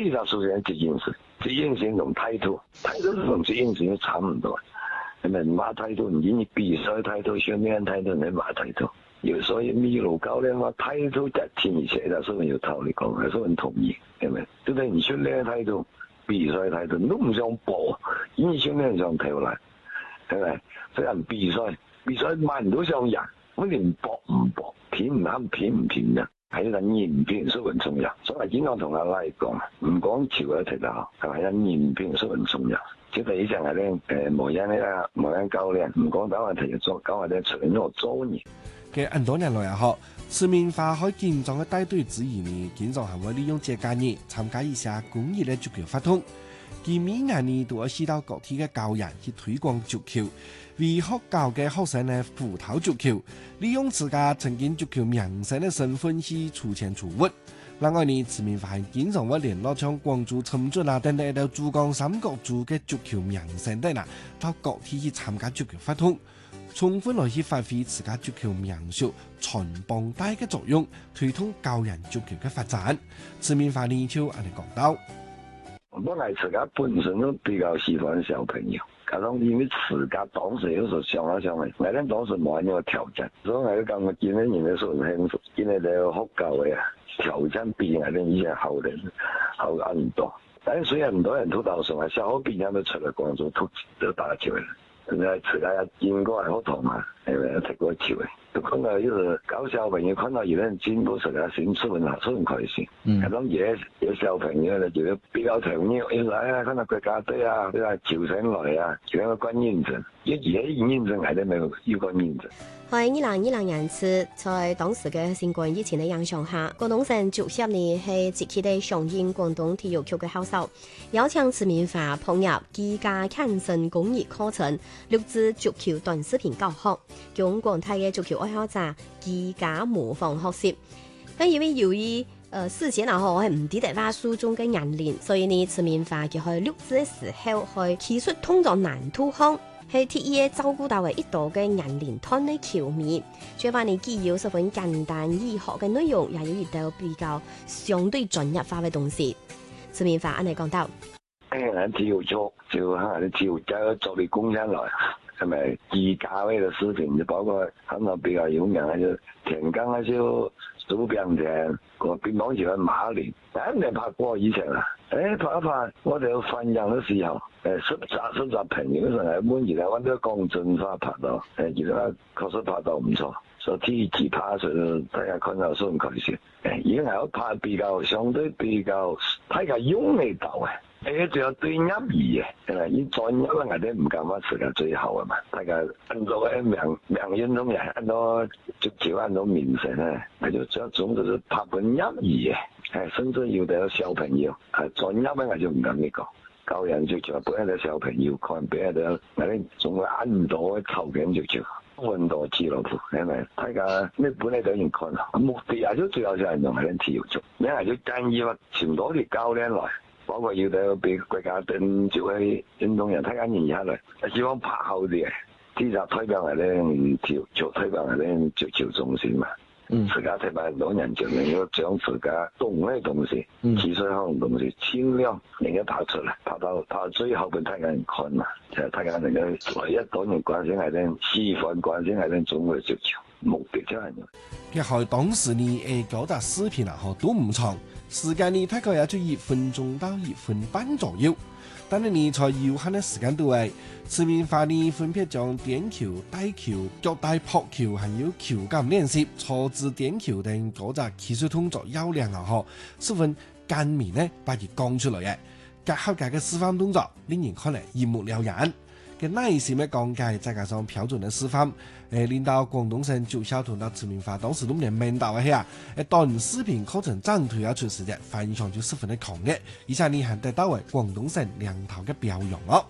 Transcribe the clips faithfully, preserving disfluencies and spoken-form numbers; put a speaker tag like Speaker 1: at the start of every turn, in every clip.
Speaker 1: 其實首先這件事，這件事同態度，態度同這件事都差唔多。係咪馬態度？你你比賽態度、訓練態度，你馬態度。有所以米路教練話態度一天一切，但係有道理講，係所以同意，係咪？就係你訓練態度、比賽態度，你都唔想搏，你訓練上跳嚟，係咪？雖然比賽比賽慢都想贏，我連搏唔搏，拼唔肯拼唔拼嘅。係個人品是很重要，所以經常同阿拉講，唔講潮嘅踢得好，係人品是很重要。即係以前係咧，誒，無人咧，無人教練，唔講打話踢做，講話咧出咗做嘢。
Speaker 2: 嘅咁多年來也好，市民化喺建裝嘅帶隊之餘呢，經常係會利用這假日參加一下公益嘅足球活動。佢每年呢都會試到各地嘅教人去推廣足球，為學校嘅學生呢輔導足球，利用自家曾經足球名聲嘅身份去出錢出物。另外呢，市民化經常會聯絡像廣州深圳啊等等到珠江三角洲嘅足球名聲等啦，到各地去參加足球活動，充分來去發揮自家足球名宿傳幫帶嘅作用，推動教人足球嘅發展。市民化呢就按你講到。
Speaker 1: 本來自家本身都比較喜歡小朋友，加上因為自家當時有時候想一想嘅，我哋當時冇呢個挑戰，所以我哋感覺見到人嘅時候很幸福，見到啲學教嘅挑戰比我哋以前好人好很多。但係雖然很多人都到時候小學畢業都出嚟廣州都都打球嘅，現在自家見過係好同嘛，係咪踢過球嘅？都看到一直搞小朋友，看到有人進步，實在心出很好，都很開心。嗯，咁嘢有小朋友咧，就比較長啲，一來啊，看到國家隊啊，對啊，球星來啊，仲有個關認證，一而家認證係都沒有有個認證。
Speaker 3: 喺二零二零年初，在當時嘅新冠疫情嘅影響下，廣東省足協呢係積極地響應廣東體育局嘅號召，邀請市民化配入自家健身公益課程，錄製足球短視頻教學，用廣大嘅足球愛好者自家模仿學習。咁因為由於誒事前啊，我係唔抵得話書中嘅年齡，所以呢，市民化就去錄製嘅時候，去技術動作難度項。係特意照顧到位一度嘅年齡段嘅球迷，最話你既有十分簡單易學嘅內容，也有一道比較相對專業化嘅東西。市民化安尼講到，
Speaker 1: 誒，體育組就嚇啲體育家做啲貢獻來，係咪？自家嘅個視頻就包括很多比較有名嘅就田徑嗰啲手柄田，個乒乓球嘅馬連，誒你拍過以前啊？誒拍一拍，我哋去訓練嘅時候。誒，實習實習平時嗰陣係滿而家揾到江俊發拍到，誒而家確實拍到唔錯，所以第二次拍出大家看到都唔開心。誒，已經係一拍比較相對比較睇下用力度嘅，誒仲有對入耳嘅，誒依再入咧我哋唔敢話時間最後啊嘛，大家按照嘅名名運動員按照足球按照名聲咧，佢就將總之是拍本入耳嘅，誒甚至有啲小朋友係再入咧我就唔敢呢講。教人足球，俾啲小朋友看，俾啲我哋仲會按唔到球緊足球，運動俱樂部係咪？大家你本嚟都已經看啦，目的也就最後就係用係啲體育組，你係要建議話全多啲教練來，包括要到俾國家隊做啲運動員，睇下人下來，希望拍好啲嘅，其實推廣係啲體育組，推廣係啲足球中心嘛。嗯，自家睇埋老人就能夠將自家動嘅東西、技術上嘅東西，盡量能夠拍出嚟，拍到拍到最後俾大家人看嘛。就係大家能夠唯一當然關心係咧，示範關心係咧中國足球，目的就係咁。
Speaker 2: 其實當時呢誒嗰集視頻啊，嗬都唔長，時間呢大概也就一分鐘到一分半左右。但係你在有限嘅時間度內，市民化呢分別將點球、帶球、腳帶撲球，還有球感練習、錯字點球等嗰隻技術動作優良啊！嗬，十分簡明呢，把佢講出來嘅，結合佢嘅示範動作，令人看嚟一目了然。嘅耐心嘅講解，再加上標準嘅示範，誒，令到廣東省足協同到市民化當時都連明到嘅係啊，誒，短視頻課程暫推要出時嘅，反響就十分的強烈，而且呢還得到為廣東省良好嘅表揚哦。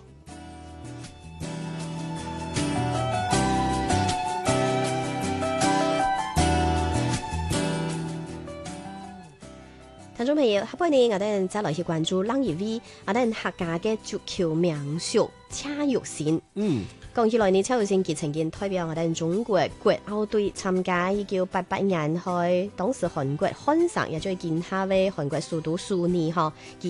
Speaker 3: 聽眾朋友，下半年我哋再來去關注另一位我哋客家嘅足球名宿車玉成。嗯，講起來呢，車玉成佢曾經代表我哋中國國奧隊參加一九八八年去當時韓國漢城，也就係今下嘅韓國首都蘇尼嗬。